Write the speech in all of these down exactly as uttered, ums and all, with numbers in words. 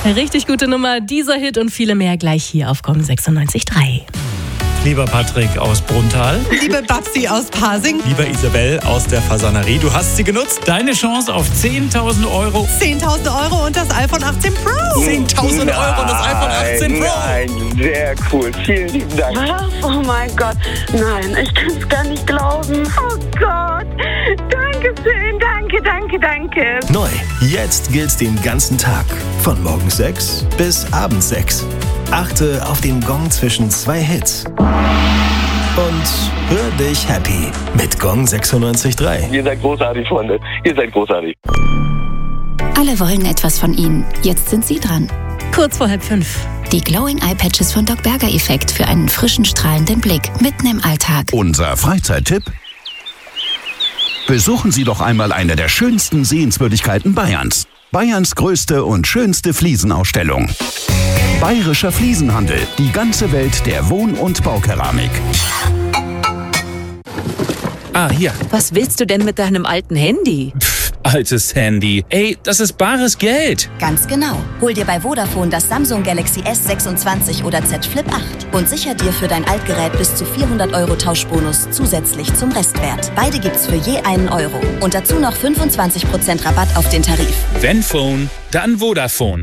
Richtig gute Nummer, dieser Hit und viele mehr gleich hier auf Gong sechsundneunzig Komma drei. Lieber Patrick aus Bruntal. Liebe Babsi aus Pasing. Lieber Isabel aus der Fasanerie. Du hast sie genutzt. Deine Chance auf zehntausend Euro. zehntausend Euro und das iPhone achtzehn Pro. zehntausend Euro und das iPhone achtzehn Pro. Nein, sehr cool. Vielen lieben Dank. Was? Oh mein Gott. Nein, ich kann es gar nicht glauben. Oh Gott. Danke schön. Danke, danke, danke. Neu. Jetzt gilt's den ganzen Tag. Von morgens sechs bis abends sechs. Achte auf den Gong zwischen zwei Hits. Und hör dich happy mit Gong sechsundneunzig Komma drei. Ihr seid großartig, Freunde. Ihr seid großartig. Alle wollen etwas von Ihnen. Jetzt sind Sie dran. Kurz vor halb fünf. Die Glowing Eye Patches von Doc Berger Effekt für einen frischen, strahlenden Blick mitten im Alltag. Unser Freizeittipp? Besuchen Sie doch einmal eine der schönsten Sehenswürdigkeiten Bayerns. Bayerns größte und schönste Fliesenausstellung. Bayerischer Fliesenhandel. Die ganze Welt der Wohn- und Baukeramik. Ah, hier. Was willst du denn mit deinem alten Handy? Pff, altes Handy. Ey, das ist bares Geld. Ganz genau. Hol dir bei Vodafone das Samsung Galaxy S sechsundzwanzig oder Z Flip acht und sicher dir für dein Altgerät bis zu vierhundert Euro Tauschbonus zusätzlich zum Restwert. Beide gibt's für je einen Euro. Und dazu noch fünfundzwanzig Prozent Rabatt auf den Tarif. Wenn Phone, dann Vodafone.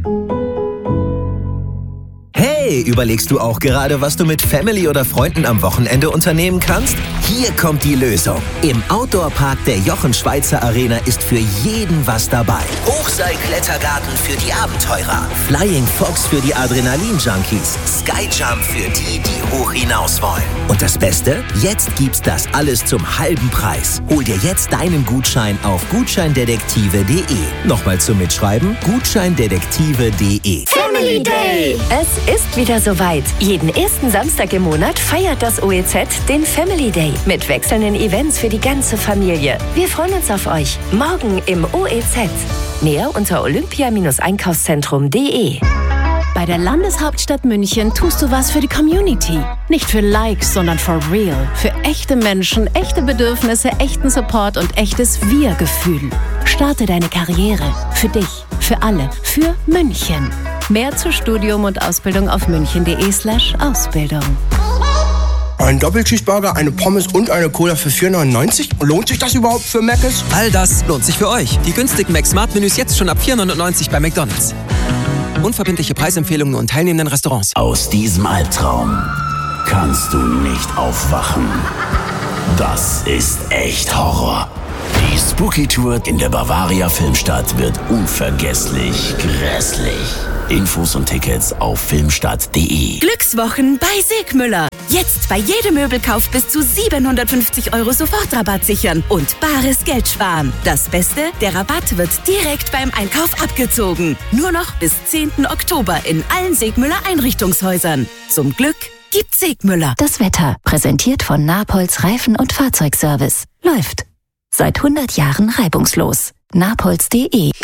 Hey, überlegst du auch gerade, was du mit Family oder Freunden am Wochenende unternehmen kannst? Hier kommt die Lösung. Im Outdoor-Park der Jochen Schweizer Arena ist für jeden was dabei. Hochseil-Klettergarten für die Abenteurer, Flying Fox für die Adrenalin-Junkies, Skyjump für die, die hoch hinaus wollen. Und das Beste? Jetzt gibt's das alles zum halben Preis. Hol dir jetzt deinen Gutschein auf gutscheindetektive punkt de. Nochmal zum Mitschreiben: gutscheindetektive punkt de. Family Day! Es ist wieder soweit. Jeden ersten Samstag im Monat feiert das O E Z den Family Day mit wechselnden Events für die ganze Familie. Wir freuen uns auf euch. Morgen im O E Z. Mehr unter olympia Einkaufszentrum punkt de. Bei der Landeshauptstadt München tust du was für die Community. Nicht für Likes, sondern for real. Für echte Menschen, echte Bedürfnisse, echten Support und echtes Wir-Gefühl. Starte deine Karriere. Für dich, für alle, für München. Mehr zu Studium und Ausbildung auf münchen.de slash Ausbildung. Ein Doppelcheeseburger, eine Pommes und eine Cola für vier neunundneunzig? Lohnt sich das überhaupt für Mc's? All das lohnt sich für euch. Die günstigen Mac-Smart-Menüs jetzt schon ab vier neunundneunzig bei McDonald's. Unverbindliche Preisempfehlungen nur in teilnehmenden Restaurants. Aus diesem Albtraum kannst du nicht aufwachen. Das ist echt Horror. Die Spooky Tour in der Bavaria Filmstadt wird unvergesslich grässlich. Infos und Tickets auf filmstadt punkt de. Glückswochen bei Segmüller. Jetzt bei jedem Möbelkauf bis zu siebenhundertfünfzig Euro Sofortrabatt sichern und bares Geld sparen. Das Beste, der Rabatt wird direkt beim Einkauf abgezogen. Nur noch bis zehnten Oktober in allen Segmüller Einrichtungshäusern. Zum Glück gibt Segmüller. Das Wetter, präsentiert von Napolz Reifen- und Fahrzeugservice. Läuft. Seit hundert Jahren reibungslos. napolz punkt de.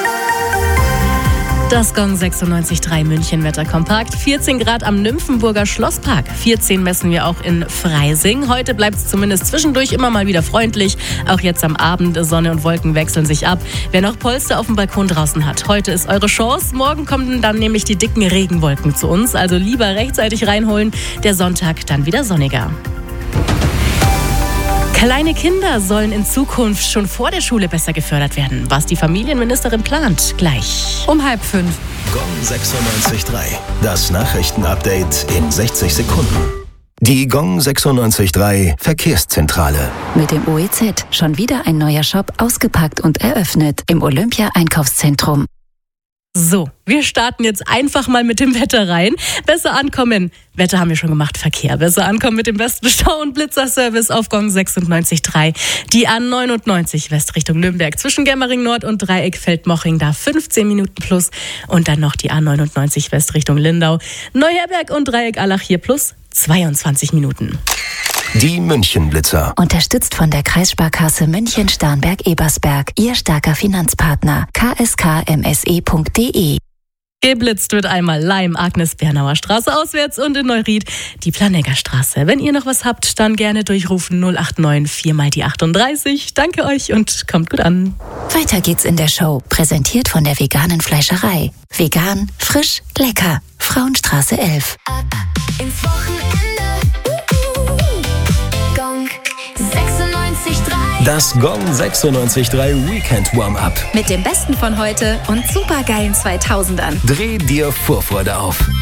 Das Gong sechsundneunzig Komma drei München Wetter kompakt. vierzehn Grad am Nymphenburger Schlosspark. vierzehn messen wir auch in Freising. Heute bleibt es zumindest zwischendurch immer mal wieder freundlich. Auch jetzt am Abend, Sonne und Wolken wechseln sich ab. Wer noch Polster auf dem Balkon draußen hat, heute ist eure Chance. Morgen kommen dann nämlich die dicken Regenwolken zu uns. Also lieber rechtzeitig reinholen. Der Sonntag dann wieder sonniger. Kleine Kinder sollen in Zukunft schon vor der Schule besser gefördert werden. Was die Familienministerin plant, gleich um halb fünf. Gong sechsundneunzig Komma drei. Das Nachrichtenupdate in sechzig Sekunden. Die Gong sechsundneunzig Komma drei Verkehrszentrale. Mit dem O E Z schon wieder ein neuer Shop ausgepackt und eröffnet im Olympia Einkaufszentrum. So, wir starten jetzt einfach mal mit dem Wetter rein. Besser ankommen. Wetter haben wir schon gemacht, Verkehr. Besser ankommen mit dem besten Stau- und Blitzerservice auf Gong sechsundneunzig Komma drei. Die A neunundneunzig West Richtung Nürnberg zwischen Germering Nord und Dreieck Feldmoching, da fünfzehn Minuten plus. Und dann noch die A neunundneunzig West Richtung Lindau, Neuherberg und Dreieck Allach hier plus zweiundzwanzig Minuten. Die München-Blitzer. Unterstützt von der Kreissparkasse München-Starnberg-Ebersberg. Ihr starker Finanzpartner. k s k m s e punkt de. Geblitzt wird einmal Leim, Agnes-Bernauer Straße auswärts und in Neuried die Planegger Straße. Wenn ihr noch was habt, dann gerne durchrufen null acht neun vier mal die achtunddreißig. Danke euch und kommt gut an. Weiter geht's in der Show, präsentiert von der veganen Fleischerei. Vegan, frisch, lecker. Frauenstraße elf. Ins Wochenende. Gong sechsundneunzig Komma drei. Das Gong sechsundneunzig Komma drei Weekend Warm-Up. Mit dem Besten von heute und supergeilen zweitausendern. Dreh dir Vorfreude auf.